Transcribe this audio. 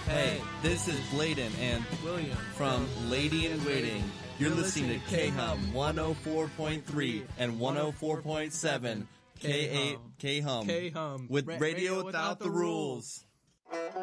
Hey, this is Bladen and William from Lady in Waiting. You're listening to K-Hum 104.3 and 104.7. K-Hum. K-Hum. With Radio Without the Rules.